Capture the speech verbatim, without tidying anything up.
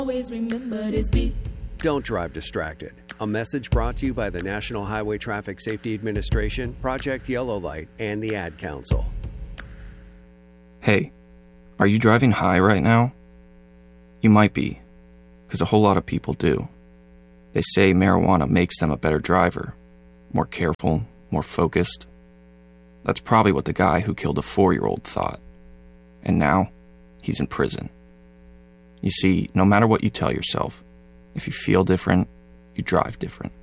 Always remember this beat. Don't drive distracted. A message brought to you by the National Highway Traffic Safety Administration, Project Yellow Light, and the Ad Council. Hey, are you driving high right now? You might be, because a whole lot of people do. They say marijuana makes them a better driver, more careful, more focused. That's probably what the guy who killed a four-year-old thought. And now, he's in prison. You see, no matter what you tell yourself, if you feel different, you drive different.